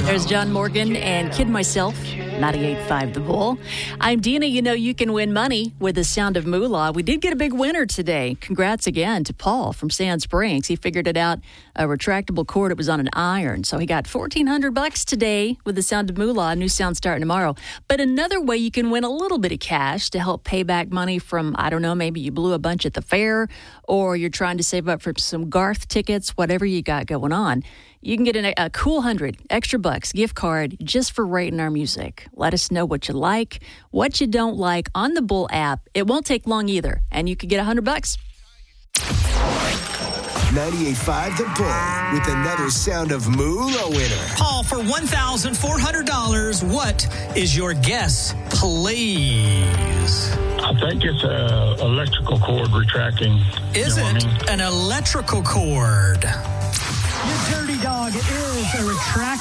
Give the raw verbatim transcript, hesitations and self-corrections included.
There's John Morgan and Kid Myself, ninety-eight point five The Bull. I'm Dina. You know you can win money with the Sound of Moolah. We did get a big winner today. Congrats again to Paul from Sand Springs. He figured it out, a retractable cord. It was on an iron. So he got fourteen hundred bucks today with the Sound of Moolah. New sound starting tomorrow. But another way you can win a little bit of cash to help pay back money from, I don't know, maybe you blew a bunch at the fair or you're trying to save up for some Garth tickets, whatever you got going on. You can get an, a cool one hundred extra bucks gift card just for rating our music. Let us know what you like, what you don't like on the Bull app. It won't take long either, and you could get one hundred bucks. ninety-eight point five The Bull with another Sound of Moolah winner. Paul, for one thousand four hundred dollars, what is your guess, please? I think it's a electrical cord retracting. Is you know it what I mean? an electrical cord? Your dirty dog is a retractable